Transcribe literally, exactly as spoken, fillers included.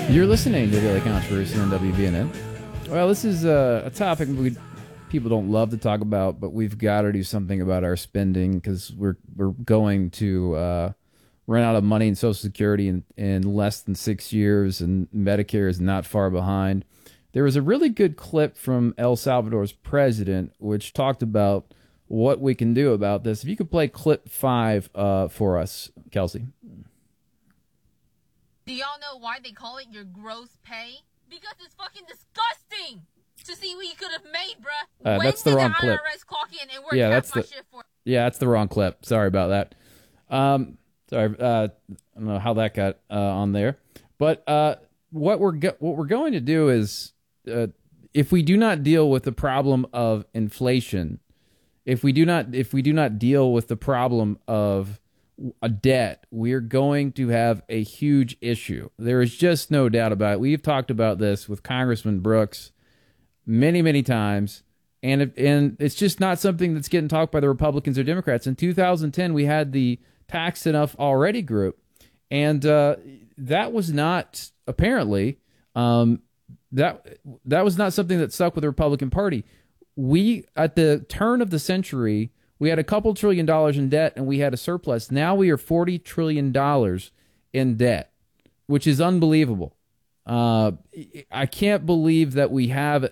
You're listening to Daily Controversy on W B N N. Well, this is uh, a topic we people don't love to talk about, but we've got to do something about our spending because we're we're going to uh, run out of money in Social Security in, in less than six years, and Medicare is not far behind. There was a really good clip from El Salvador's president, which talked about what we can do about this. If you could play clip five uh, for us, Kelsey. Do y'all know why they call it your gross pay? Because it's fucking disgusting to see what you could have made, bruh. Uh, when that's the did wrong the clip. I R S clock in and work Yeah, out that's my the shit for? yeah, that's the wrong clip. Sorry about that. Um, sorry, uh, I don't know how that got uh, on there, but uh, what we're go- what we're going to do is, uh, if we do not deal with the problem of inflation, if we do not if we do not deal with the problem of a debt, we're going to have a huge issue. There is just no doubt about it. We've talked about this with Congressman Brooks many, many times, and it, and it's just not something that's getting talked by the Republicans or Democrats. In two thousand ten, we had the Tax Enough Already group, and uh, that was not apparently um, that that was not something that stuck with the Republican Party. We at the turn of the century, we had a couple trillion dollars in debt, and we had a surplus. Now we are forty trillion dollars in debt, which is unbelievable. Uh, I can't believe that we have